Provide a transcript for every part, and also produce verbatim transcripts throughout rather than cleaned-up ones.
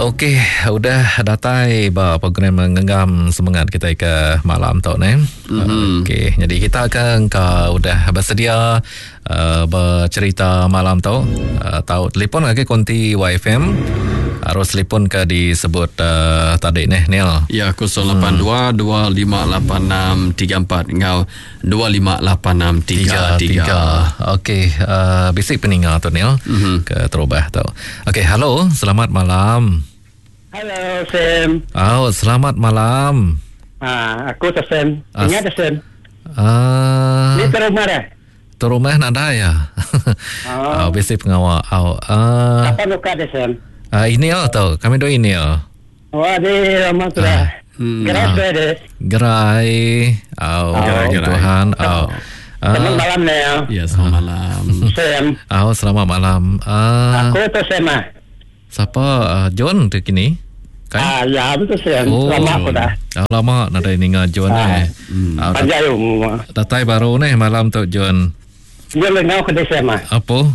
Okey, udah datai bah program mengenggam semangat kita ke malam tu ni. Mm-hmm. Okey, jadi kita akan ke udah bersedia uh, bercerita malam tu. Uh, tahu telefon lagi konti Y F M. Harus telefon ke disebut uh, tadi ni Neil. Ya, kosong lapan dua dua lima lapan enam tiga empat ngau dua lima lapan enam tiga tiga. Okey, uh, bisik peninggal tu Neil. Mm-hmm. Ke terubah tu. Okey, halo, selamat malam. Halo Sam. Oh, selamat malam. Ah, aku tu Sam. Ingat As- Sam. Ah. Ni terumah dah. Terumah nak dah ya. Oh, oh bisik pengawal. Oh, ah. Apa luka dah Sam? Ah, ini oh tau. Kami do ini oh. Wah, di rumah tu dah. Gerai tu ada. Gerai. Oh, gerai Tuhan. Oh. Selamat malam ni. Ya, selamat malam. Sam. Oh, selamat malam. Ah. Aku tu Sam ah. Siapa? Uh, John tu kini? Kan? Ah, ya betul Sam. Oh. Lama aku dah. Oh, lama nak ada dengan John ah. eh. Hmm. Ah, panjang rumah. Datai baru ni malam tu John. Dia lengau ke desa mah. Apa?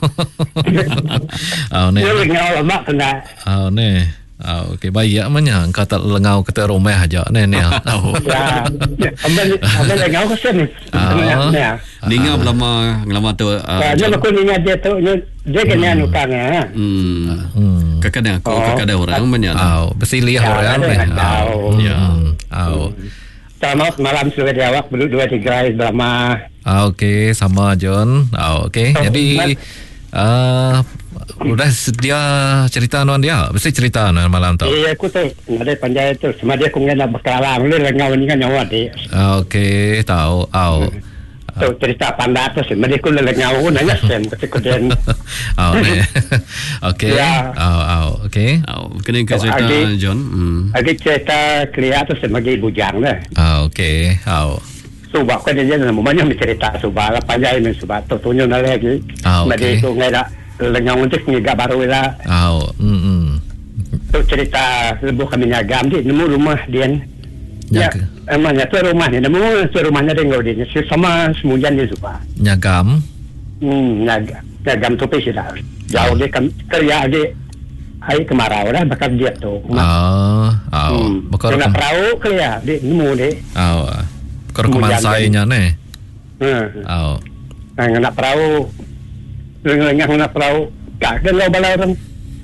Oh ni. Dia lengau lama kena. Oh ni. Oh, okey baik amanya engkau tak lengau ke rumah aja ni ni. Oh. Ya. Ambil ambil lengau ke sini. Oh. Ningau lama lama tu. Dia aku ingat dia tu dia kena nukangnya. Hmm. Kadang-kadang aku kadang orang banyak. Oh, bersilih orang ni. Oh. Ya. Oh. Selamat malam sudah jawab berdua tiga drama. Ah, okey, sama John. Ah, okey. Oh, jadi uh, udah sedia cerita non dia. Mesti cerita non malam tu. Iya, aku tu ada panjang tu. Sama dia aku ngena bakalang lu ngau ni kan nyawa dia. Ah, okey, tahu. Au. Tu cerita pandai tu sih. Mereka lu ngau nanya sen ketika dia. Oh, ni. Okey. Au, au, okey. Au, kena ke cerita John. Hmm. Agi cerita Clea tu sebagai bujang dah. Ah, okey. Au. Subak kan dia nama banyak cerita subak lah panjang ni subak tu tunjuk nak lagi. Ah, okey. Mereka tu ngada lengau untuk nyaga baru lah. Au. Hmm. Tu cerita lebuh kami nyagam di nemu rumah dia. Ya, emangnya tu rumah ni nemu tu rumahnya dia ngau dia. Sama semujan dia subak. Nyagam. Hmm, nyagam. Nyagam tu pesi dah. Jauh dia kan kerja dia air kemarau dah bakal dia tu. Oh, au. Bakal nak perahu kerja dia nemu dia. Au. Kerukuman sayanya ni. Hmm. Oh. Nak perahu. Lengah nak perahu. Tak kena balaran.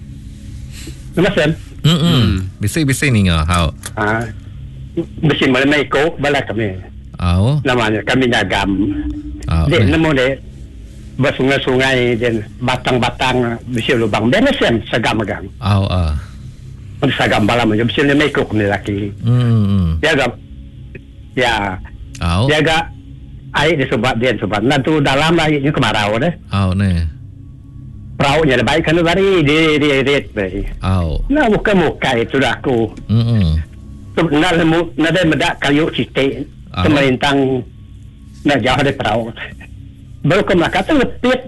Namasan? Hmm. Bisik-bisik ni ngah. How? Ah. Bisik malam iko bala kami. Oh. Namanya kami nyagam. Oh. Dia nemu dia bersungai-sungai dan batang-batang bisik lubang. Benasan sagam-agam. Oh. Ah. Sagam bala macam bisik malam iko kami laki. Hmm. Ya gam. Ya. Oh. Jaga air di sebab dia sebab nanti dalam airnya kemarau dah. Oh ni. Perahu nya baik kan dari di di di. Oh. Nah bukan muka itu dah aku. Hmm. Sebenarnya mu nada medak kayu cite pemerintah nak jauh dari perahu. Baru ke Melaka tu lepit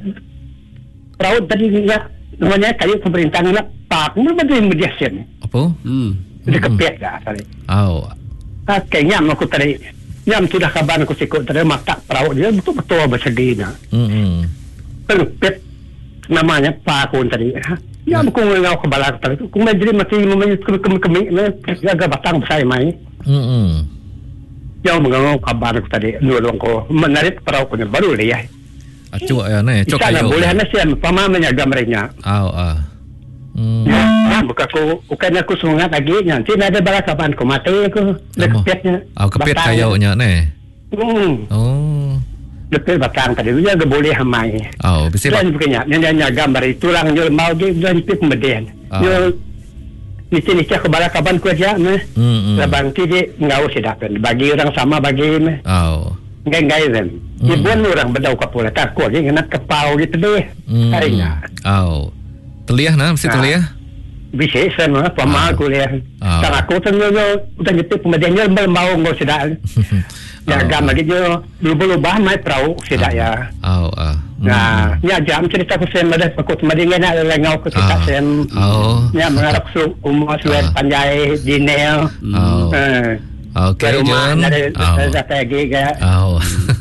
perahu tadi ya namanya kayu pemerintah nak pak mungkin media sen. Apa? Hmm. Dia kepet dah tadi. Oh. Ah, kayaknya aku tadi nyam sudah kabar aku sikut tadi matak perahu dia betul-betul berseginya. Hmm. Pelupet namanya Pak Kun tadi. Ya aku ngau ke balak tadi. Aku menjadi mesti memang kemi-kemi jaga batang besar mai. Hmm. Yang mengau kabar aku tadi nolong ko menarik perahu punya baru dia. Acu ya ni, cok kayu. Boleh ana sian pamamanya gambarnya. Oh ah. Hmm. Ya, buka aku, bukan aku semangat lagi. Nanti ada balak kapan aku mati aku. Leketnya. Oh, kepet kayunya ni. Hmm. Oh. Leket batang tadi dia enggak boleh hamai. Oh, bisa. Dan bukannya nyanyi gambar itu lang nyol mau dia dan pip kemudian. Nyol ni cak balak kapan ku aja ni. Hmm. Labang ti dia ngau sedapan. Bagi orang sama bagi ni. Oh. Ngai-ngai kan. Ibuan orang bedau kapula takut dia kena kepau gitu deh. Harinya. Oh. Teliah nah, mesti teliah. Bisa sama pama aku lihat. Tak aku tengok udah nyepit kemudian nyol mau ngau sedak. Ya gam lagi jo lubah mai perahu sedak ya. Oh ah. Nah, ya jam cerita ku sen ada aku kemarin nak lengau ku cerita sen. Oh. Ya mengharap su umur suat panjai dinel. Oh. Okey, John. Ada strategi ke? Oh.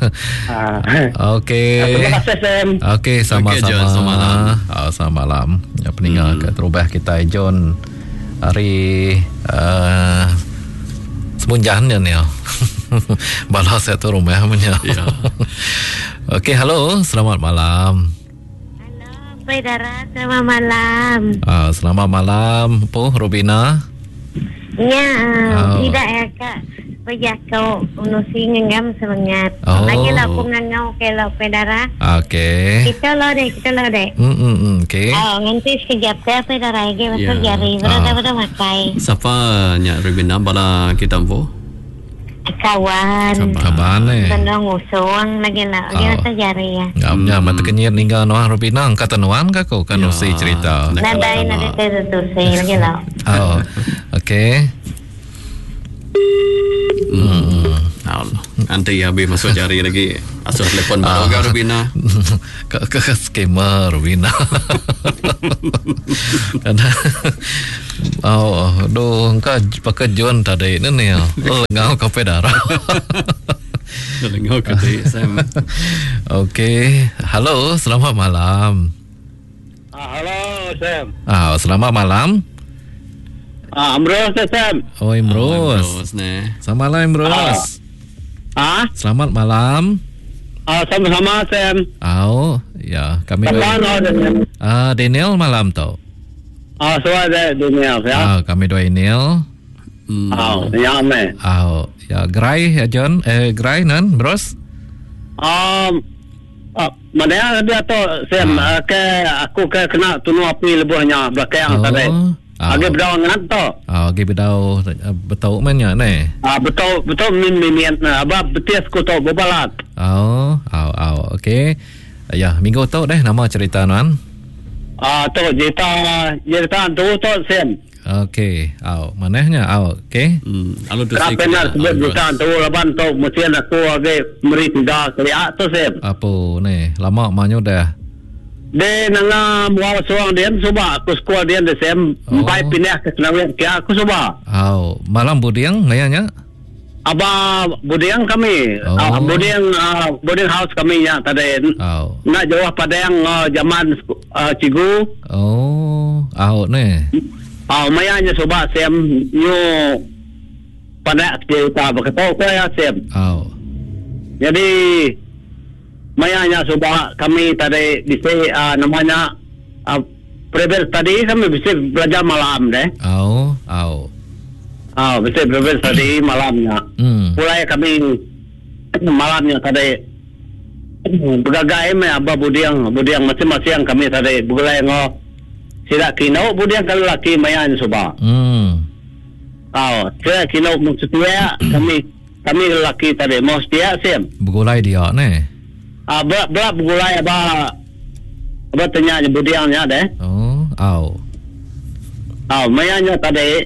Okey. Terima kasih, Sam. Okey, sama-sama. Okay, John, selamat malam. Oh, selamat malam. Ya, peninggal hmm. ke terubah kita, John. hari uh, semunjan ni ya. Balas satu rumah punya. Ya. Okey, halo, selamat malam. Halo, Pedara, selamat malam. Ah, selamat malam, Po Robina. Ya, Oh. tidak ya Kak. Pejak kau unusi ngengam semangat. Oh. Lagi lah aku ngangau ke lo Pedara. Okey. Kita lo deh, kita lo deh. Hmm, hmm, hmm, okey. Oh, nanti sekejap saya Pedara lagi Ya. betul jari. Berada-berada makai. Siapa Nyak Ribina bala kita po? Kawan. Kaban eh. Tendang usung lagi lah. Lagi Oh. betul jari ya. Ngapnya Hmm. mata kenyir ninggal Noah Robina kata nuan ka ko kan Ya. usi cerita. Nak- Nadai Nak- nanti saya tutur saya lagi lah. Oh. Okey. Hmm. Allah. Nanti habis masuk jari lagi. Asuh telefon baru ke Ribina? Ke ke ke skema Robina. Ada. Oh, do engkau pakai John tadi ni ni. Oh, ngau kau pedara. Dengar kata Sam. Okey. Halo, selamat malam. Ah, halo Sam. Ah, selamat malam. Ah, Amros Sam. Oh, Imros. Terus ni. Selamat malam, Imros. Ah, Selamat malam. ah sama-sama Sam. Oh, ya, kami Kapan dua. ada Sam? Ah, Daniel malam tu. Ah, so ada dunia ya. Ah, kami dua Daniel. Hmm. Ah, ya me. Ah, ya, Gray, ya John, eh, Gray nan, Bros. Um, ah, mana dia tu Sam? Ah. ke aku ke kena tunu api lebuhnya belakang Oh. tadi. Ah. Agak berdaun ngat tu. Ah, gi bedau betul man ya ne. Ah, betul betul min min na aba betis ko tu bebalat. Oh, oh, oh, okey. Ya, minggu tu deh nama cerita nan. Ah, tu cerita cerita tu tu Sam. Okey, oh, manehnya, oh, okey. Hmm. Lalu tu Kenapa nak sebut cerita tu laban tu mesti aku agak meri tiga kali ah tu Sam. Apa ni? Lama manyo dah. De nanga muaw suang dia suba aku sekolah dia de Sam. Oh. Empai pindah ke Senayan ke aku suba. Oh, malam budiang ngayanya. Aba budiang kami. Oh. Ah, budiang ah, boarding house kami nya tadi. Oh. Nak jauh pada yang uh, zaman uh, Cigu. Oh, oh ni. Ah, mayanya suba Sam nyu pada kita berkata ko ya Sam. Oh. Jadi mayanya suba kami tadi di sini uh, namanya uh, Prebel tadi kami bisa belajar malam deh. Oh, oh. Ah, bisa Prebel tadi malamnya. Hmm. Mulai kami malamnya tadi bergagai me aba budiang budiang masing-masing kami tadi bergagai ngo sila kino budiang kalau laki mayan suba. Hmm. Ah, sila kino maksudnya kami kami laki tadi mau setia Sam. Begulai dia ni. Ah, berap berap gulai apa apa tanya budiangnya deh. Oh, oh. Ah, mayanya tadi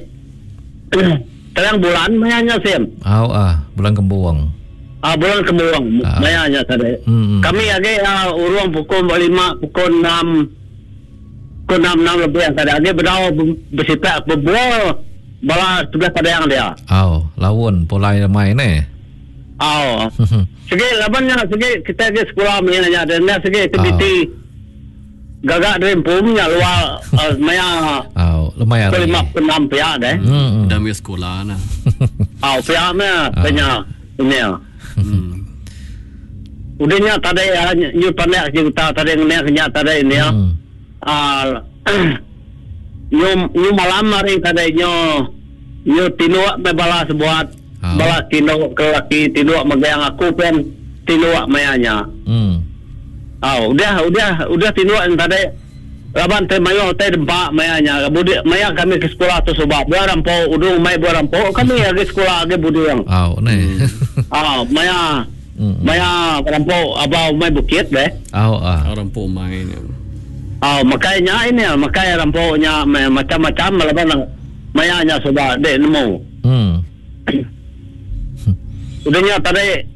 terang bulan mayanya Sam. Oh, ah, bulan kembuang. Ah, bulan kemuang Ah. mayanya tadi. Hmm. Kami lagi uh, urung pukul lima, pukul enam, pukul enam enam lebih yang tadi. Lagi berdau bersipak berbual bala sebelah pada yang dia. Oh, lawan polai ramai ni. Oh, segi labannya segi kita ke sekolah menanya dan dia segi kediti gagak dari punya luar uh, maya Oh, lumayan. pukul lima pukul enam pihak deh. Hmm. Dah mesti sekolah nah. Oh, pihaknya banyak ini. Hmm. Udahnya tadi ya, you pandai kita tadi ni kenya tadi ini ya. Hmm. Ah, you you malam hari tadi nyo you tinuak me bala sebuat Ah. bala tinu ke laki tinuak megayang aku pen tinuak mayanya. Hmm. Ah, udah udah udah tinuak tadi laban teh mayo teh dempak mayanya. Budi maya kami ke sekolah tu sebab buat rampo udung mai buat rampo kami lagi sekolah lagi budi yang. Oh, ni. Ah, maya Hmm. maya rampo abau mai bukit deh. Oh, ah. Orang pun main. Ah, makanya ini makanya ramponya macam-macam malaban mayanya sudah dek nemu. Hmm. Udahnya tadi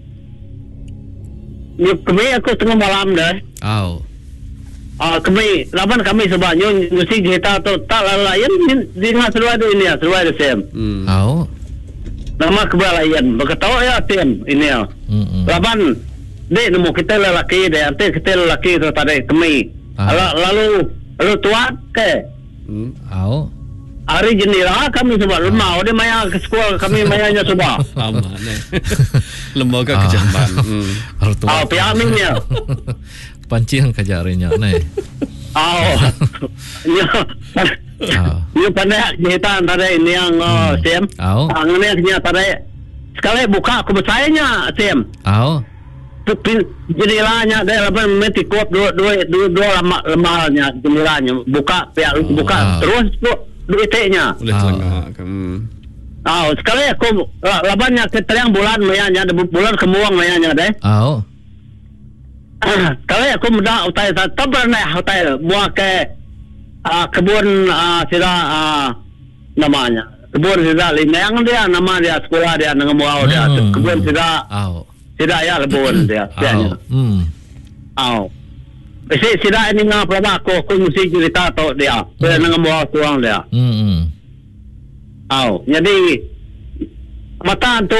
ni kami aku tengah malam dah. Oh. Ah, kami laban kami sebabnya mesti cerita tu tak lain di tengah seluar ini ya seluar Sam. Hmm. Oh. Nama kebalayan berketawa ya Sam ini ya. Hmm. Laban dek nemu kita lelaki dek nanti kita lelaki tu tadi kami. Ah. Lalu lalu lalu tuat ke Hmm. Oh. hari jendela kami sebab lemah dia maya ke sekolah kami mayanya sebab lama ni lembaga ah. kejamban hmm. oh pihak minnya pancing kejarinya ni oh ya ni pandai kita antara ini yang uh, Sam oh angnya antara sekali buka kebesarannya Sam oh jendelanya dia apa mesti kuat dua dua dua, dua lama lemahnya jendelanya buka pihak oh. buka terus duitnya boleh telengah hmm. oh sekali aku labannya keteriang bulan mayanya ada bulan kemuang mayanya deh oh sekali aku muda utai tak pernah utai buat ke uh, kebun uh, sila uh, namanya kebun sila linang dia nama dia sekolah dia dengan muau dia hmm. kebun sila oh tidak ya lebon dia biasanya. Hmm. Oh. Isi tidak ini ngah pelaba aku aku mesti cerita tau dia. Dia dengan bawa tuang dia. Hmm. Oh. Jadi mata tu